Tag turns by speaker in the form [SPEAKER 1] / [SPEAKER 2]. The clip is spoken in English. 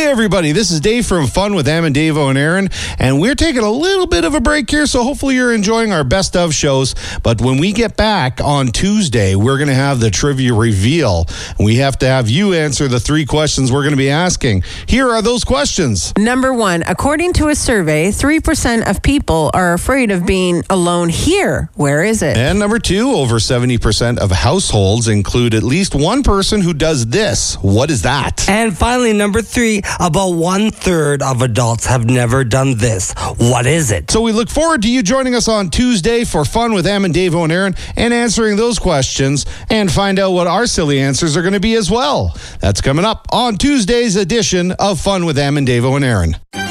[SPEAKER 1] Hey everybody, this is Dave from Fun with Am and Dave and Aaron, and we're taking a little bit of a break here, so hopefully you're enjoying our best of shows. But when we get back on Tuesday, we're going to have the trivia reveal. We have to have you answer the 3 questions we're going to be asking. Here are those questions.
[SPEAKER 2] Number 1, according to a survey, 3% of people are afraid of being alone here. Where is it?
[SPEAKER 1] And number 2, over 70% of households include at least one person who does this. What is that?
[SPEAKER 3] And finally, number 3, about 1/3 of adults have never done this. What is it?
[SPEAKER 1] So we look forward to you joining us on Tuesday for Fun with Am and Dave and Aaron and answering those questions and find out what our silly answers are going to be as well. That's coming up on Tuesday's edition of Fun with Am and Dave and Aaron.